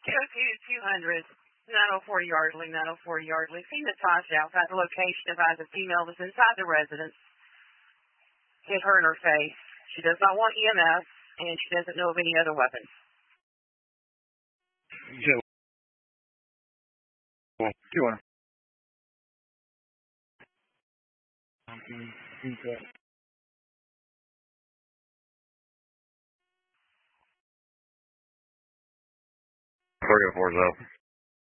202-200, 9040 Yardley, 9040 Yardley. See Natasha outside the location advised a female that's inside the residence. Hit her in her face. She does not want EMS, and she doesn't know of any other weapons. Joe. 200. Okay. 304 is open.